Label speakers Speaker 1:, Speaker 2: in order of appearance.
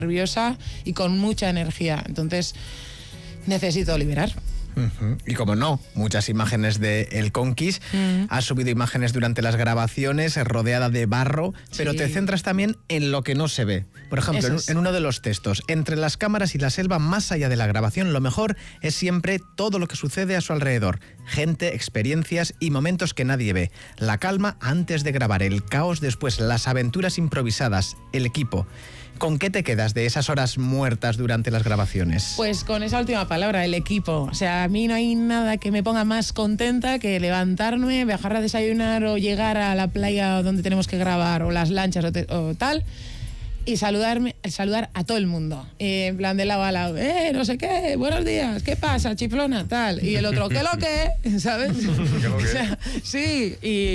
Speaker 1: nerviosa y con mucha energía. Entonces, necesito liberar.
Speaker 2: Y como no, muchas imágenes de El Conquis. Has subido imágenes durante las grabaciones, rodeada de barro, pero te centras también en lo que no se ve. Por ejemplo, en uno de los textos, entre las cámaras y la selva, más allá de la grabación, lo mejor es siempre todo lo que sucede a su alrededor. Gente, experiencias y momentos que nadie ve. La calma antes de grabar, el caos después, las aventuras improvisadas, el equipo. ¿Con qué te quedas de esas horas muertas durante las grabaciones?
Speaker 1: Pues con esa última palabra, el equipo. O sea, a mí no hay nada que me ponga más contenta que levantarme, viajar a desayunar o llegar a la playa donde tenemos que grabar o las lanchas o tal y saludar a todo el mundo. En plan de lado a lado, no sé qué, buenos días, ¿qué pasa, chiflona? Tal. Y el otro, ¿qué lo que? ¿Sabes?
Speaker 2: ¿Qué lo que?
Speaker 1: O sea, sí, y